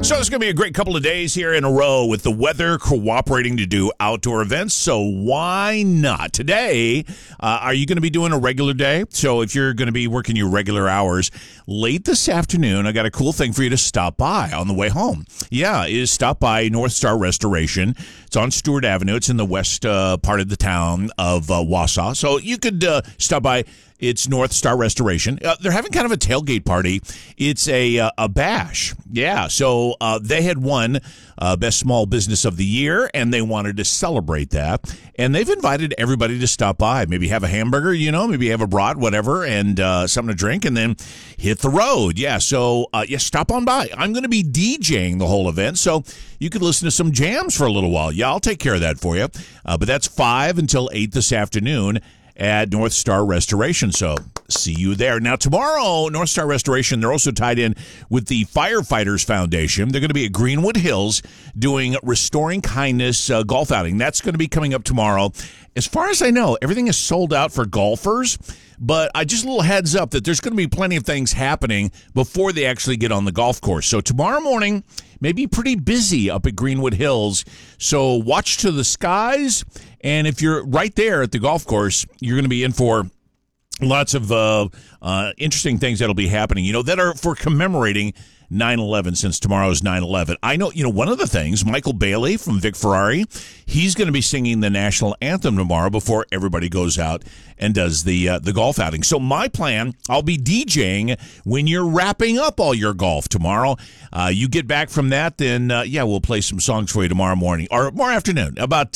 So it's going to be a great couple of days here in a row with the weather cooperating to do outdoor events. So why not? Today, are you going to be doing a regular day? So if you're going to be working your regular hours, late this afternoon, I got a cool thing for you to stop by on the way home. Yeah, is stop by North Star Restoration. It's on Stewart Avenue. It's in the west part of the town of Wausau. So you could stop by. It's North Star Restoration. They're having kind of a tailgate party. It's a bash. Yeah, so they had won Best Small Business of the Year, and they wanted to celebrate that. And they've invited everybody to stop by. Maybe have a hamburger, maybe have a brat, whatever, and something to drink, and then hit the road. Yeah, so stop on by. I'm going to be DJing the whole event, so you could listen to some jams for a little while. Yeah, I'll take care of that for you. But that's 5 until 8 this afternoon at North Star Restoration. So see you there. Now, tomorrow, North Star Restoration, they're also tied in with the Firefighters Foundation. They're going to be at Greenwood Hills doing Restoring Kindness golf outing. That's going to be coming up tomorrow. As far as I know, everything is sold out for golfers, but I just a little heads up that there's going to be plenty of things happening before they actually get on the golf course. So tomorrow morning may be pretty busy up at Greenwood Hills. So watch to the skies. And if you're right there at the golf course, you're going to be in for lots of interesting things that'll be happening, that are for commemorating 9/11, since tomorrow is 9/11. I know, one of the things, Michael Bailey from Vic Ferrari, he's going to be singing the national anthem tomorrow before everybody goes out and does the golf outing. So my plan, I'll be DJing when you're wrapping up all your golf tomorrow. You get back from that, then, we'll play some songs for you tomorrow morning or more afternoon, about,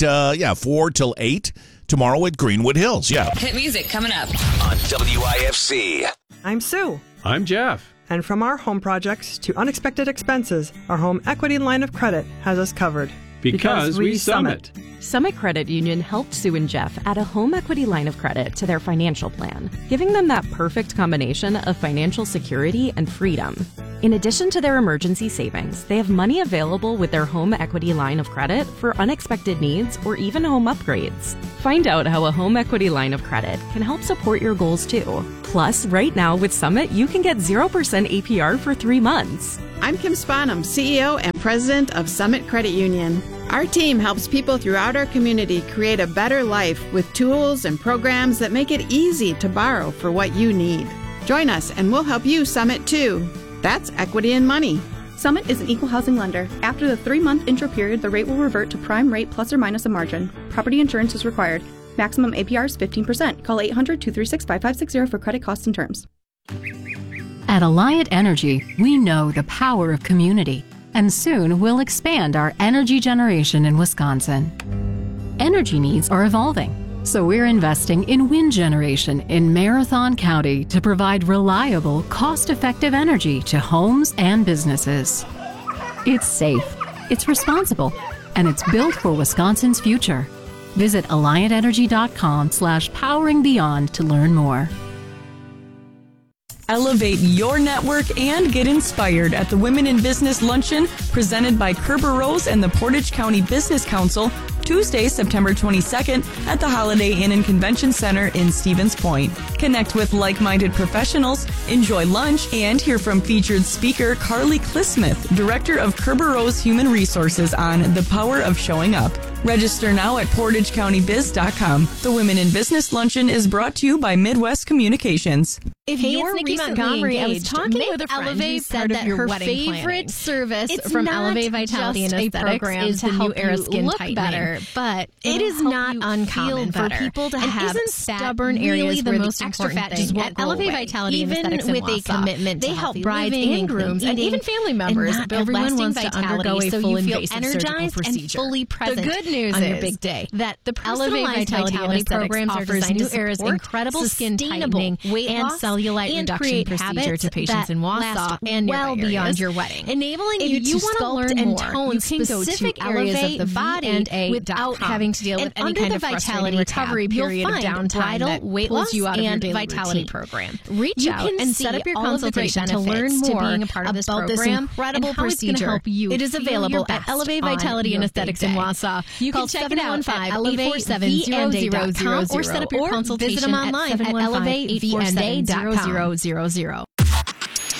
4 till 8 tomorrow at Greenwood Hills. Yeah. Hit music coming up on WIFC. I'm Sue. I'm Jeff. And from our home projects to unexpected expenses, our home equity line of credit has us covered. Because we Summit. Summit Credit Union helped Sue and Jeff add a home equity line of credit to their financial plan, giving them that perfect combination of financial security and freedom. In addition to their emergency savings, they have money available with their home equity line of credit for unexpected needs or even home upgrades. Find out how a home equity line of credit can help support your goals too. Plus, right now with Summit, you can get 0% APR for 3 months. I'm Kim Spanum, CEO and President of Summit Credit Union. Our team helps people throughout our community create a better life with tools and programs that make it easy to borrow for what you need. Join us and we'll help you Summit too. That's equity and money. Summit is an equal housing lender. After the 3-month intro period, the rate will revert to prime rate plus or minus a margin. Property insurance is required. Maximum APR is 15%. Call 800-236-5560 for credit costs and terms. At Alliant Energy, we know the power of community, and soon we'll expand our energy generation in Wisconsin. Energy needs are evolving, so we're investing in wind generation in Marathon County to provide reliable, cost-effective energy to homes and businesses. It's safe, it's responsible, and it's built for Wisconsin's future. Visit AlliantEnergy.com/poweringbeyond to learn more. Elevate your network and get inspired at the Women in Business Luncheon presented by Kerber Rose and the Portage County Business Council, Tuesday, September 22nd at the Holiday Inn and Convention Center in Stevens Point. Connect with like-minded professionals, enjoy lunch, and hear from featured speaker Carly Clismith, Director of Kerber Rose Human Resources, on the power of showing up. Register now at PortageCountyBiz.com. The Women in Business Luncheon is brought to you by Midwest Communications. If you're Montgomery, I was talking with a friend who said that her favorite service from Elevate Vitality and Aesthetics is the new Era Skin Tightening. Better, but it is not uncommon for people to have stubborn areas where the extra fat just won't go away. Elevate Vitality and Aesthetics with a commitment to they help brides and grooms and even family members build lasting vitality so you feel energized and fully present. The good news on your big day that the Elevate Vitality programs offers New Era's incredible skin tightening and cellulite reduction procedure to patients in Wausau and well beyond your wedding, enabling you to sculpt and tone specific areas of the body without having to deal with any kind of vitality recovery period of downtime that pulls you out of your daily vitality program. Reach out and set up your consultation to learn more being a part of this program. Incredible procedure. It is available at Elevate Vitality and Aesthetics in Wausau. You can check it out at elevate700.com or set up your consultation at elevatevnda.com.